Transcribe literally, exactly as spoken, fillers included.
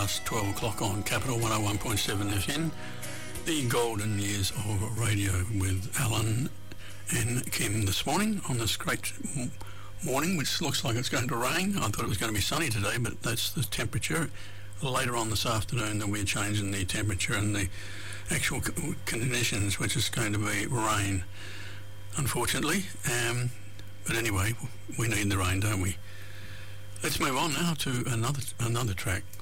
past twelve o'clock on Capital one oh one point seven F M. The golden years of radio with Alan and Kim this morning on this great m- morning, which looks like it's going to rain. I thought it was going to be sunny today, but that's the temperature. Later on this afternoon, there'll be a change in the temperature and the actual c- conditions, which is going to be rain, unfortunately. Um, but anyway, we need the rain, don't we? Let's move on now to another another track.